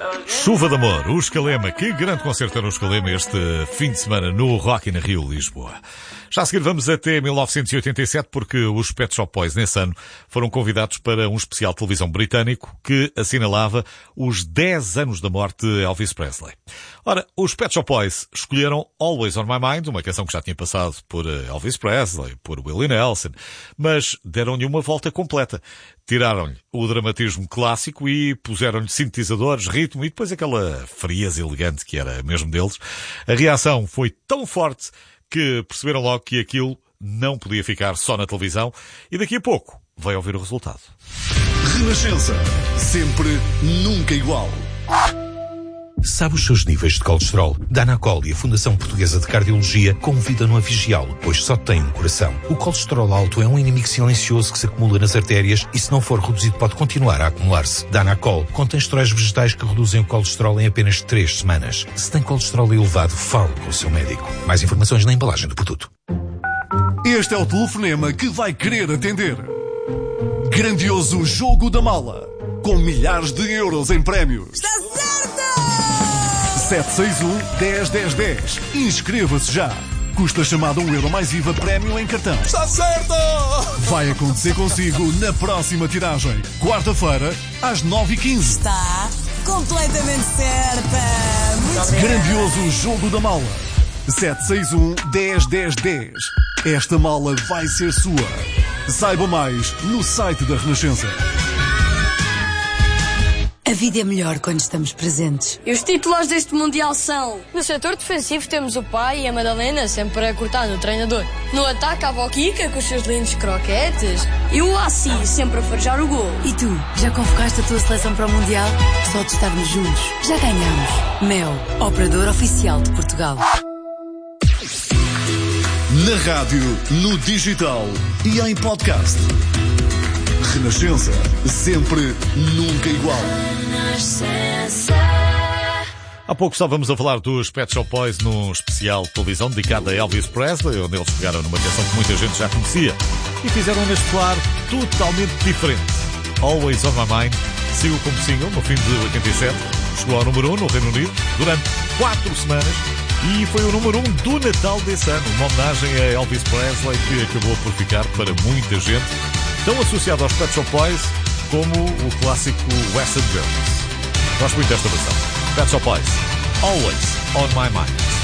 Chuva de Amor, o Escalema. Que grande concerto era o Escalema este fim de semana no Rock in Rio, Lisboa. Já a seguir vamos até 1987 porque os Pet Shop Boys nesse ano foram convidados para um especial de televisão britânico que assinalava os 10 anos da morte de Elvis Presley. Ora, os Pet Shop Boys escolheram Always on My Mind, uma canção que já tinha passado por Elvis Presley, por Willie Nelson, mas deram-lhe uma volta completa. Tiraram-lhe o dramatismo clássico e puseram-lhe sintetizadores, ritmo e depois aquela frieza elegante que era mesmo deles. A reação foi tão forte que perceberam logo que aquilo não podia ficar só na televisão e daqui a pouco vai ouvir o resultado. Renascença. Sempre, nunca igual. Sabe os seus níveis de colesterol? Danacol e a Fundação Portuguesa de Cardiologia convidam-no a vigiá-lo, pois só tem um coração. O colesterol alto é um inimigo silencioso que se acumula nas artérias e, se não for reduzido, pode continuar a acumular-se. Danacol contém esteróis vegetais que reduzem o colesterol em apenas 3 semanas. Se tem colesterol elevado, fale com o seu médico. Mais informações na embalagem do produto. Este é o telefonema que vai querer atender. Grandioso Jogo da Mala, com milhares de euros em prémios. Está certo! 761-10-10-10. Inscreva-se já. Custa chamada €1 mais IVA prémio em cartão. Está certo! Vai acontecer consigo na próxima tiragem. Quarta-feira, às 9h15. Está completamente certa! Muito bem. Grandioso Jogo da Mala. 761-10-10-10. Esta mala vai ser sua. Saiba mais no site da Renascença. A vida é melhor quando estamos presentes. E os titulares deste Mundial são... No setor defensivo temos o pai e a Madalena sempre a cortar no treinador. No ataque a Boquica com os seus lindos croquetes. E o Assi sempre a farejar o gol. E tu, já convocaste a tua seleção para o Mundial? Só de estarmos juntos, já ganhamos. Mel, operador oficial de Portugal. Na rádio, no digital e em podcast. Renascença. Sempre, nunca igual. Há pouco estávamos a falar dos Pet Shop Boys num especial de televisão dedicado a Elvis Presley, onde eles pegaram numa canção que muita gente já conhecia e fizeram neste soar totalmente diferente. Always on My Mind saiu como single no fim de 87, chegou ao número 1 no Reino Unido durante 4 semanas e foi o número 1 do Natal desse ano, uma homenagem a Elvis Presley que acabou por ficar para muita gente tão associado aos Pet Shop Boys como o clássico Western Girls. Gosto muito desta versão. Pet Shop Boys, Always on My Mind.